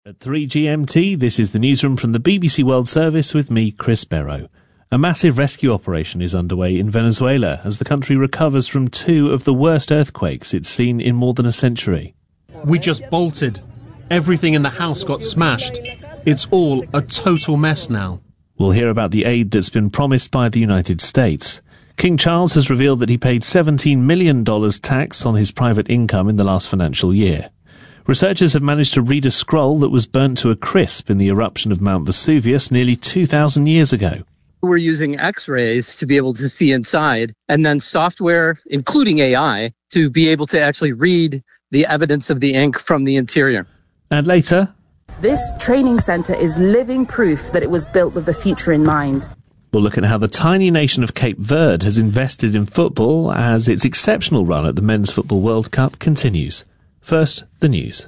At 3 GMT, this is the newsroom from the BBC World Service with me, Chris Barrow. A massive rescue operation is underway in Venezuela as the country recovers from two of the worst earthquakes it's seen in more than a century. We just bolted. Everything in the house got smashed. It's all a total mess now. We'll hear about the aid that's been promised by the United States. King Charles has revealed that he paid $17 million tax on his private income in the last financial year. Researchers have managed to read a scroll that was burnt to a crisp in the eruption of Mount Vesuvius nearly 2,000 years ago. We're using X-rays to be able to see inside, and then software, including AI, to be able to actually read the evidence of the ink from the interior. And later, this training centre is living proof that it was built with the future in mind. We'll look at how the tiny nation of Cape Verde has invested in football as its exceptional run at the Men's Football World Cup continues. First, the news.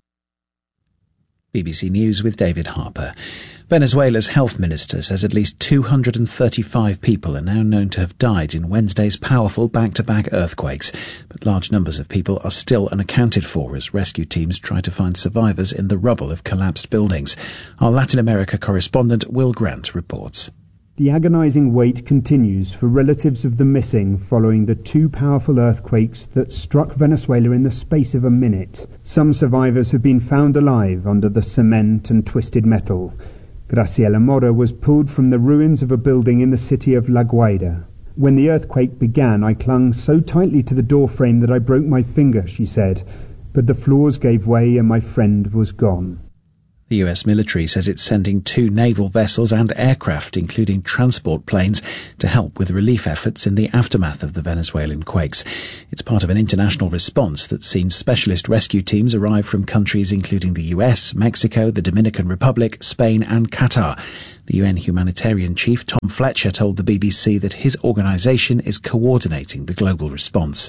BBC News with David Harper. Venezuela's health minister says at least 235 people are now known to have died in Wednesday's powerful back-to-back earthquakes, but large numbers of people are still unaccounted for as rescue teams try to find survivors in the rubble of collapsed buildings. Our Latin America correspondent Will Grant reports. The agonising wait continues for relatives of the missing following the two powerful earthquakes that struck Venezuela in the space of a minute. Some survivors have been found alive under the cement and twisted metal. Graciela Mora was pulled from the ruins of a building in the city of La Guaira. When the earthquake began, I clung so tightly to the doorframe that I broke my finger, she said. But the floors gave way and my friend was gone. The US military says it's sending 2 naval vessels and aircraft, including transport planes, to help with relief efforts in the aftermath of the Venezuelan quakes. It's part of an international response that's seen specialist rescue teams arrive from countries including the US, Mexico, the Dominican Republic, Spain and Qatar. The UN humanitarian chief, Tom Fletcher, told the BBC that his organisation is coordinating the global response.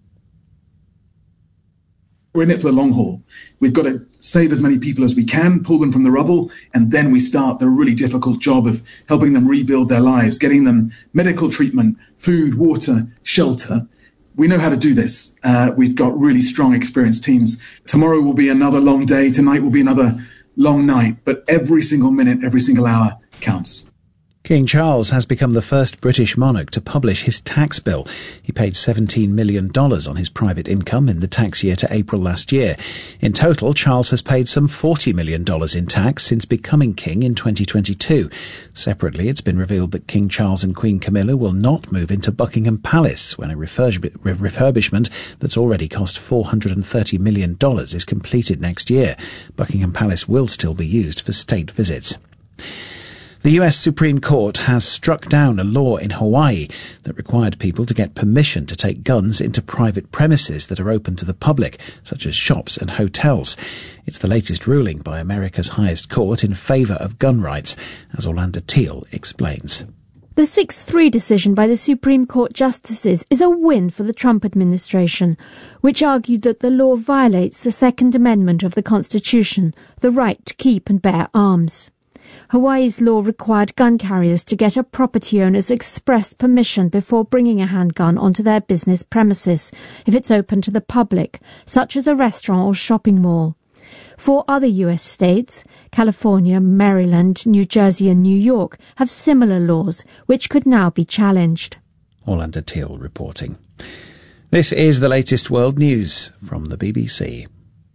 We're in it for the long haul. We've got to save as many people as we can, pull them from the rubble, and then we start the really difficult job of helping them rebuild their lives, getting them medical treatment, food, water, shelter. We know how to do this. We've got really strong, experienced teams. Tomorrow will be another long day. Tonight will be another long night. But every single minute, every single hour counts. King Charles has become the first British monarch to publish his tax bill. He paid $17 million on his private income in the tax year to April last year. In total, Charles has paid some $40 million in tax since becoming king in 2022. Separately, it's been revealed that King Charles and Queen Camilla will not move into Buckingham Palace when a refurbishment that's already cost $430 million is completed next year. Buckingham Palace will still be used for state visits. The US Supreme Court has struck down a law in Hawaii that required people to get permission to take guns into private premises that are open to the public, such as shops and hotels. It's the latest ruling by America's highest court in favour of gun rights, as Orlando Teal explains. The 6-3 decision by the Supreme Court justices is a win for the Trump administration, which argued that the law violates the Second Amendment of the Constitution, the right to keep and bear arms. Hawaii's law required gun carriers to get a property owner's express permission before bringing a handgun onto their business premises if it's open to the public, such as a restaurant or shopping mall. 4 other US states, California, Maryland, New Jersey and New York, have similar laws, which could now be challenged. Orlando Teal reporting. This is the latest world news from the BBC.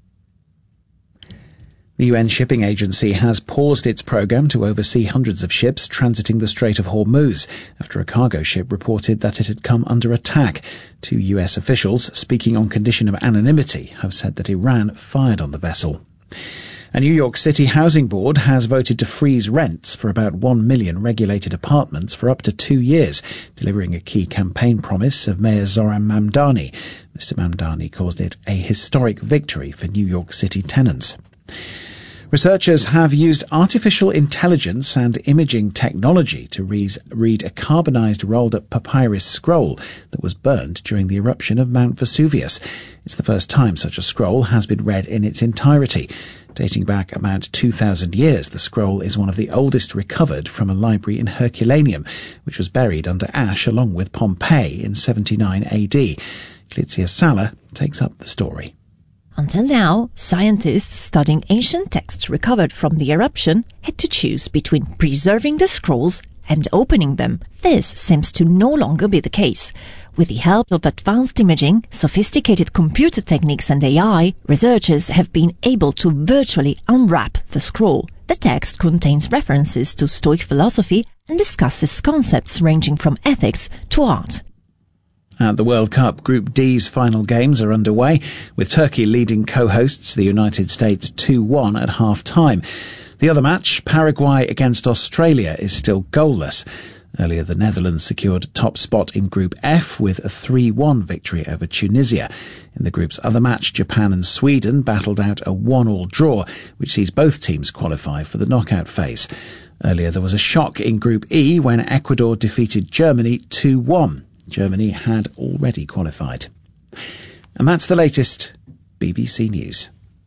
The UN Shipping Agency has paused its programme to oversee hundreds of ships transiting the Strait of Hormuz after a cargo ship reported that it had come under attack. 2 US officials, speaking on condition of anonymity, have said that Iran fired on the vessel. A New York City housing board has voted to freeze rents for about 1 million regulated apartments for up to 2 years, delivering a key campaign promise of Mayor Zohran Mamdani. Mr. Mamdani called it a historic victory for New York City tenants. Researchers have used artificial intelligence and imaging technology to read a carbonised rolled-up papyrus scroll that was burned during the eruption of Mount Vesuvius. It's the first time such a scroll has been read in its entirety. Dating back about 2,000 years, the scroll is one of the oldest recovered from a library in Herculaneum, which was buried under ash along with Pompeii in 79 AD. Clizia Sala takes up the story. Until now, scientists studying ancient texts recovered from the eruption had to choose between preserving the scrolls and opening them. This seems to no longer be the case. With the help of advanced imaging, sophisticated computer techniques and AI, researchers have been able to virtually unwrap the scroll. The text contains references to Stoic philosophy and discusses concepts ranging from ethics to art. At the World Cup, Group D's final games are underway, with Turkey leading co-hosts the United States 2-1 at half-time. The other match, Paraguay against Australia, is still goalless. Earlier, the Netherlands secured top spot in Group F with a 3-1 victory over Tunisia. In the group's other match, Japan and Sweden battled out a 1-1 draw, which sees both teams qualify for the knockout phase. Earlier, there was a shock in Group E when Ecuador defeated Germany 2-1. Germany had already qualified. And that's the latest. BBC News.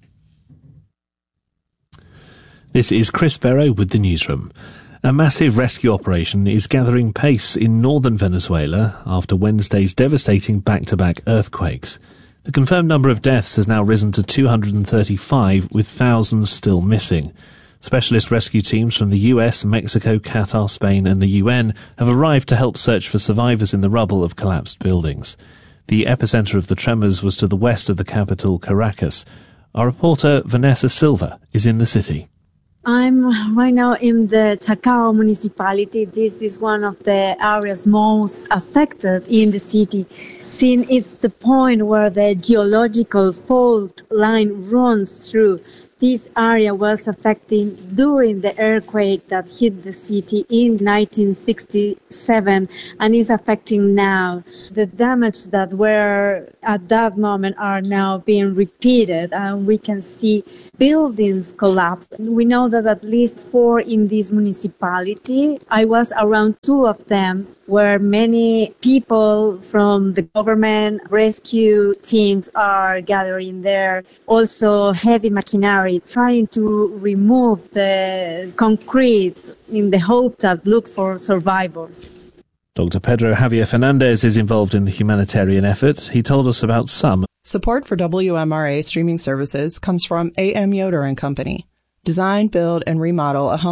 This is Chris Barrow with the newsroom. A massive rescue operation is gathering pace in northern Venezuela after Wednesday's devastating back-to-back earthquakes. The confirmed number of deaths has now risen to 235, with thousands still missing. Specialist rescue teams from the US, Mexico, Qatar, Spain and the UN have arrived to help search for survivors in the rubble of collapsed buildings. The epicenter of the tremors was to the west of the capital, Caracas. Our reporter, Vanessa Silva, is in the city. I'm right now in the Chacao municipality. This is one of the areas most affected in the city, since it's the point where the geological fault line runs through. This area was affected during the earthquake that hit the city in 1967 and is affecting now. The damage that were at that moment are now being repeated, and we can see buildings collapse. We know that at least 4 in this municipality. I was around 2 of them, where many people from the government rescue teams are gathering there. Also heavy machinery trying to remove the concrete in the hope that look for survivors. Dr. Pedro Javier Fernandez is involved in the humanitarian effort. He told us about some. Support for WMRA streaming services comes from A.M. Yoder and Company. Design, build, and remodel a home